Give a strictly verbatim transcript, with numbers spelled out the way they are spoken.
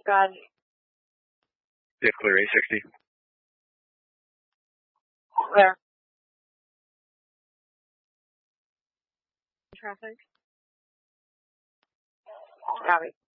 God. Yeah, clear A sixty. Where? Traffic. Copy.